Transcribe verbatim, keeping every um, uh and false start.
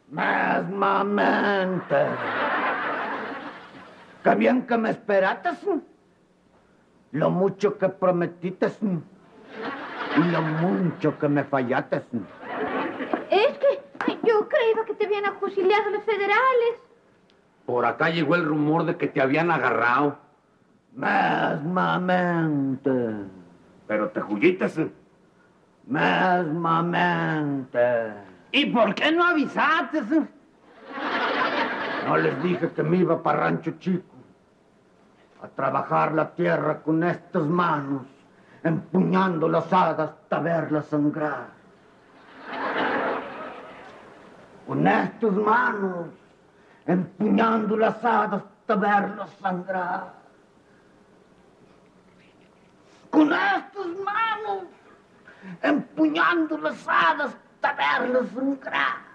Mesmamente. Qué bien que me esperaste. Lo mucho que prometiste y lo mucho que me fallaste. Es que yo creía que te habían ajusticiado los federales. Por acá llegó el rumor de que te habían agarrado. Mesmamente. Pero te juguites. Mesmamente. ¿Y por qué no avisaste? No les dije que me iba para Rancho Chico a trabajar la tierra con estas manos, empuñando las hadas hasta verlas sangrar. Con estas manos, empuñando las hadas hasta verlas sangrar. Con estas manos, empuñando las hadas hasta verlas sangrar.